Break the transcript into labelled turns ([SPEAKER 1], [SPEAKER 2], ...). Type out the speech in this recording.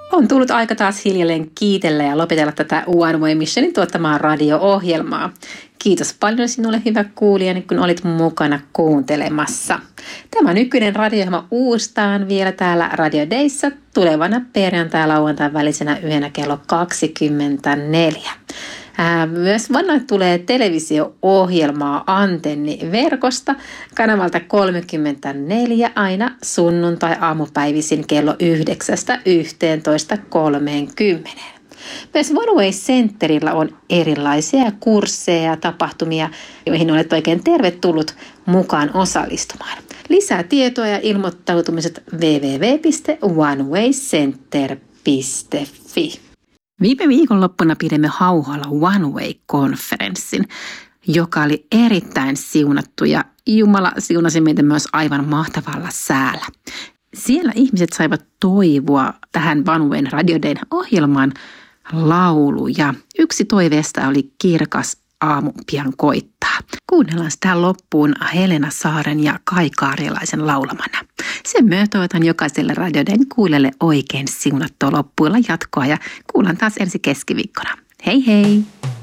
[SPEAKER 1] On tullut aika taas hiljalleen kiitellä ja lopetella tätä One Way Missionin tuottamaa radio-ohjelmaa. Kiitos paljon sinulle, hyvä kuulijani, kun olit mukana kuuntelemassa. Tämä nykyinen radio-ohjelma uustaan vielä täällä Radio Dayssä tulevana perjantai-lauantain välisenä yönä kello 24. Myös vannoin tulee televisio-ohjelmaa Antenni-verkosta kanavalta 34 aina sunnuntai-aamupäivisin kello 9:11:30. Myös One Way Centerillä on erilaisia kursseja ja tapahtumia, joihin olet oikein tervetullut mukaan osallistumaan. Lisää tietoa ja ilmoittautumiset www.onewaycenter.fi. Viime viikonloppuna pidimme Hauhalla One Way-konferenssin, joka oli erittäin siunattu ja Jumala siunasi meitä myös aivan mahtavalla säällä. Siellä ihmiset saivat toivoa tähän One Wayn Radio Dayn ohjelmaan lauluja. Yksi toiveesta oli Kirkas aamu pian koittaa. Kuunnellaan sitä loppuun Helena Saaren ja Kai Kaarjalaisen laulamana. Sen myötä toivotan jokaiselle Radio Dayn kuulijalle oikein siunattua loppuilla jatkoa ja kuullaan taas ensi keskiviikkona. Hei hei!